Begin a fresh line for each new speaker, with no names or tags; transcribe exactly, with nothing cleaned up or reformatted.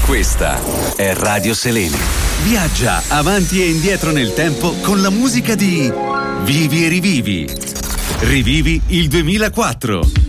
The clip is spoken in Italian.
Questa è Radio Selene. Viaggia avanti e indietro nel tempo con la musica di Vivi e Rivivi. Rivivi il duemilaquattro.